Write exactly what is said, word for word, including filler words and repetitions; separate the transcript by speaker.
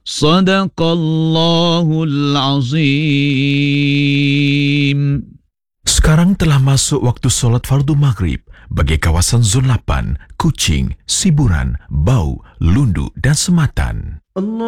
Speaker 1: Sadaqallahul azim.
Speaker 2: Sekarang telah masuk waktu solat fardu maghrib bagi kawasan Zon lapan, Kuching, Siburan, Bau, Lundu dan Sematan.
Speaker 3: Allah